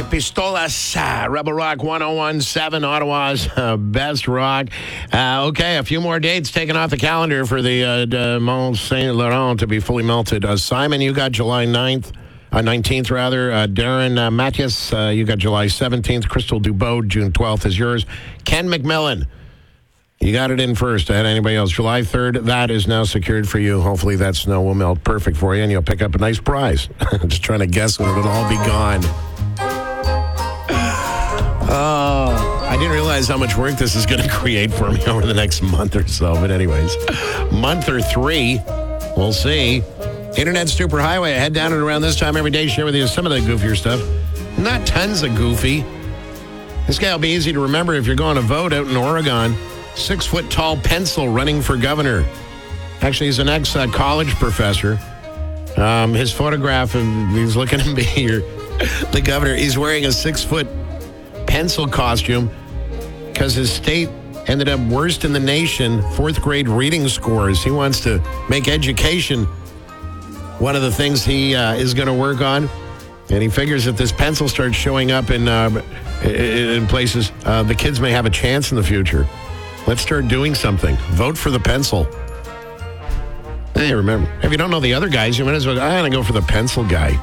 Pistolas, Rebel Rock 1017, Ottawa's best rock. Okay, a few more dates taken off the calendar for the Mont Saint Laurent to be fully melted. Simon, you got July 19th, Darren Matthias, you got July 17th. Crystal Dubois, June 12th is yours. Ken McMillan, you got it in first. And anybody else? July 3rd, that is now secured for you. Hopefully that snow will melt perfect for you and you'll pick up a nice prize. Just trying to guess when it'll all be gone. Oh, I didn't realize how much work this is going to create for me over the next month or so. But anyways, month or three, we'll see. Internet Superhighway, I head down and around this time every day, share with you some of the goofier stuff. Not tons of goofy. This guy will be easy to remember if you're going to vote out in Oregon. 6-foot-tall pencil running for governor. Actually, he's an ex-college professor. His photograph, he's looking to be the governor. He's wearing a 6-foot pencil costume because his state ended up worst in the nation, 4th grade reading scores. He wants to make education one of the things he is going to work on. And he figures if this pencil starts showing up in places, the kids may have a chance in the future. Let's start doing something. Vote for the pencil. Hey, remember, if you don't know the other guys, you might as well, I'm going to go for the pencil guy.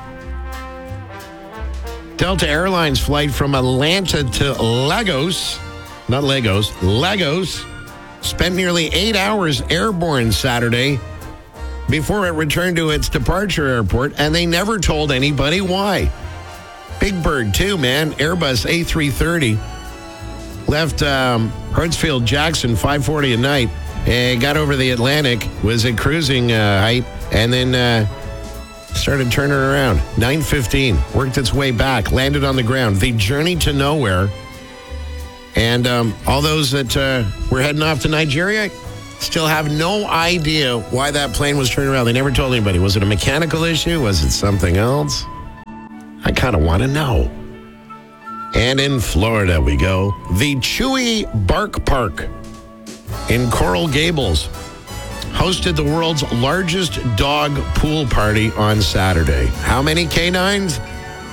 Delta Airlines flight from Atlanta to Lagos, not Legos, Lagos, spent nearly 8 hours airborne Saturday before it returned to its departure airport, and they never told anybody why. Big Bird, too, man. Airbus A330 left Hartsfield Jackson 5:40 at night and got over the Atlantic, was at cruising height, and then started turning around. 9:15, worked its way back, landed on the ground. The journey to nowhere. And all those that were heading off to Nigeria still have no idea why that plane was turning around. They never told anybody. Was it a mechanical issue? Was it something else? I kind of want to know. And in Florida we go. The Chewy Bark Park in Coral Gables hosted the world's largest dog pool party on Saturday. How many canines?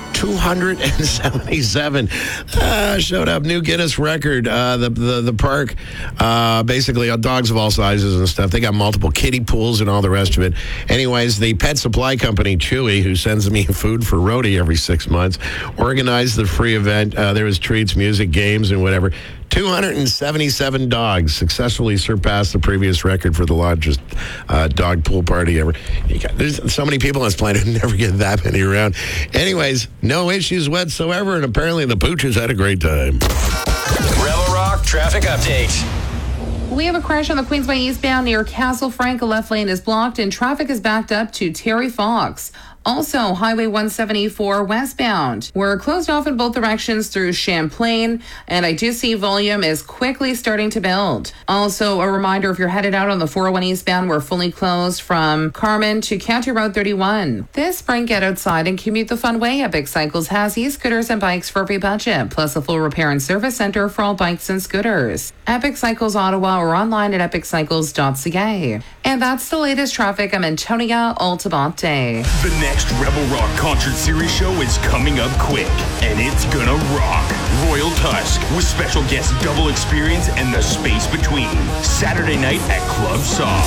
277 showed up. New Guinness record. The park, basically dogs of all sizes and stuff. They got multiple kiddie pools and all the rest of it. Anyways, the pet supply company Chewy, who sends me food for Rhodey every 6 months, organized the free event. There was treats, music, games, and whatever. 277 dogs successfully surpassed the previous record for the largest dog pool party ever. There's so many people on this planet who never get that many around. Anyways, no issues whatsoever, and apparently the poochers had a great time. Rebel Rock traffic update. We have a crash on the Queensway eastbound near Castle Frank. A left lane is blocked and traffic is backed up to Terry Fox. Also, Highway 174 westbound. We're closed off in both directions through Champlain, and I do see volume is quickly starting to build. Also, a reminder, if you're headed out on the 401 eastbound, we're fully closed from Carmen to County Road 31. This spring, get outside and commute the fun way. Epic Cycles has e-scooters and bikes for every budget, plus a full repair and service center for all bikes and scooters. Epic Cycles Ottawa or online at epiccycles.ca. And that's the latest traffic. I'm Antonia Altabante. The next Rebel Rock Concert Series show is coming up quick, and it's gonna rock. Royal Tusk with special guest Double Experience and The Space Between. Saturday night at Club Saw.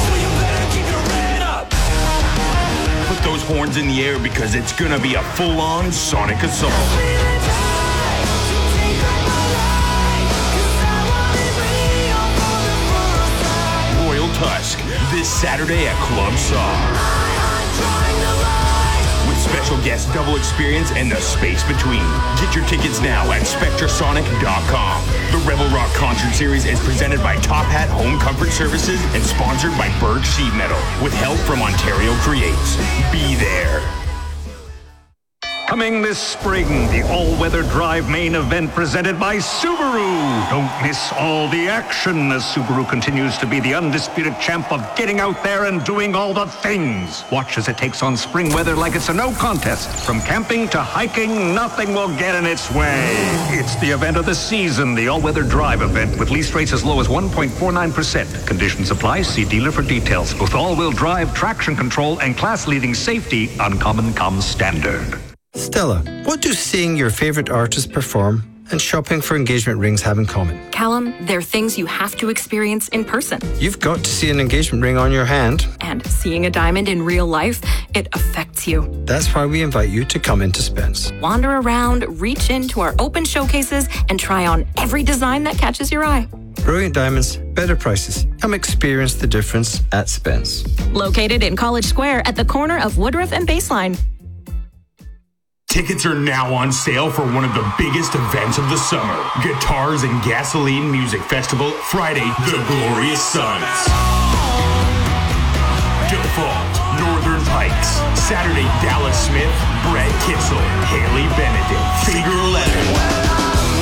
Put those horns in the air because it's gonna be a full-on sonic assault. Royal Tusk this Saturday at Club Saw. With special guest Double Experience and The Space Between. Get your tickets now at SpectraSonic.com. The Rebel Rock Concert Series is presented by Top Hat Home Comfort Services and sponsored by Berg Sheet Metal with help from Ontario Creates. Be there. Coming this spring, the all-weather drive main event presented by Subaru. Don't miss all the action as Subaru continues to be the undisputed champ of getting out there and doing all the things. Watch as it takes on spring weather like it's a no contest. From camping to hiking, nothing will get in its way. It's the event of the season, the all-weather drive event with lease rates as low as 1.49%. Conditions apply. See dealer for details. With all-wheel drive, traction control, and class-leading safety, Uncommon comes standard. Stella, what do seeing your favorite artist perform and shopping for engagement rings have in common? Callum, they're things you have to experience in person. You've got to see an engagement ring on your hand. And seeing a diamond in real life, it affects you. That's why we invite you to come into Spence. Wander around, reach into our open showcases, and try on every design that catches your eye. Brilliant diamonds, better prices. Come experience the difference at Spence. Located in College Square at the corner of Woodruff and Baseline. Tickets are now on sale for one of the biggest events of the summer. Guitars and Gasoline Music Festival, Friday, The Glorious Sons. Default, Northern Pikes. Saturday, Dallas Smith, Brad Kissel, Haley Benedict, Figure 11.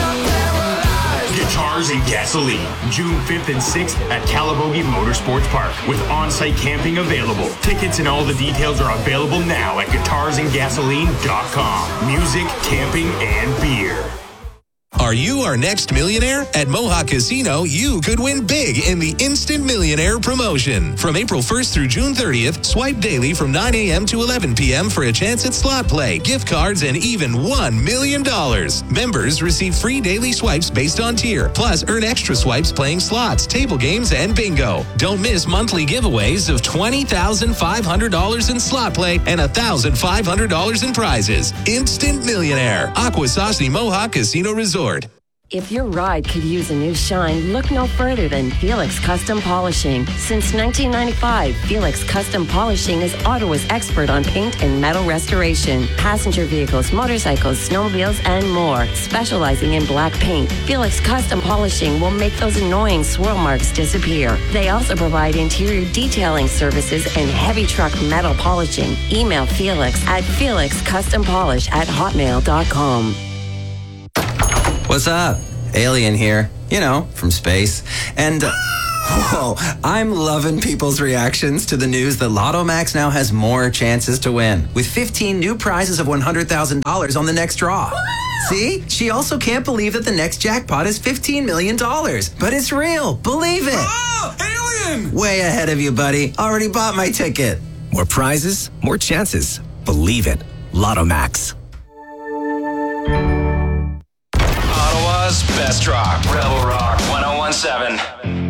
Guitars and Gasoline, June 5th and 6th at Calabogie Motorsports Park, with on-site camping available. Tickets and all the details are available now at guitarsandgasoline.com. Music, camping, and beer. Are you our next millionaire? At Mohawk Casino, you could win big in the Instant Millionaire promotion. From April 1st through June 30th, swipe daily from 9 a.m. to 11 p.m. for a chance at slot play, gift cards, and even $1 million. Members receive free daily swipes based on tier, plus earn extra swipes playing slots, table games, and bingo. Don't miss monthly giveaways of $20,500 in slot play and $1,500 in prizes. Instant Millionaire. Akwesasne Mohawk Casino Resort. If your ride could use a new shine, look no further than Felix Custom Polishing. Since 1995, Felix Custom Polishing is Ottawa's expert on paint and metal restoration. Passenger vehicles, motorcycles, snowmobiles, and more. Specializing in black paint, Felix Custom Polishing will make those annoying swirl marks disappear. They also provide interior detailing services and heavy truck metal polishing. Email Felix at felixcustompolish@hotmail.com. What's up? Alien here. You know, from space. And, whoa, I'm loving people's reactions to the news that Lotto Max now has more chances to win, with 15 new prizes of $100,000 on the next draw. See? She also can't believe that the next jackpot is $15 million. But it's real. Believe it. Oh, Alien! Way ahead of you, buddy. Already bought my ticket. More prizes, more chances. Believe it. Lotto Max. Best rock, Rebel Rock 101.7.